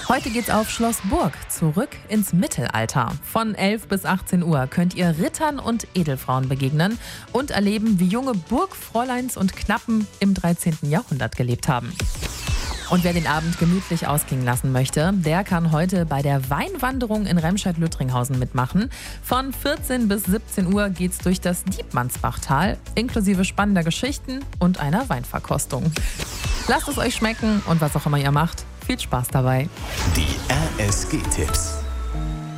Heute geht's auf Schloss Burg, zurück ins Mittelalter. Von 11 bis 18 Uhr könnt ihr Rittern und Edelfrauen begegnen und erleben, wie junge Burgfräuleins und Knappen im 13. Jahrhundert gelebt haben. Und wer den Abend gemütlich ausklingen lassen möchte, der kann heute bei der Weinwanderung in Remscheid-Lüttringhausen mitmachen. Von 14 bis 17 Uhr geht's durch das Diebmannsbachtal, inklusive spannender Geschichten und einer Weinverkostung. Lasst es euch schmecken und was auch immer ihr macht, viel Spaß dabei. Die RSG-Tipps.